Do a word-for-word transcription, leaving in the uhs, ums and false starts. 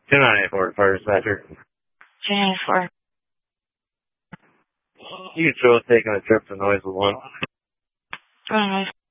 two nine eight four, fire dispatcher. two nine eight four. You can show us taking a trip to Noiseville one. Go to Noiseville.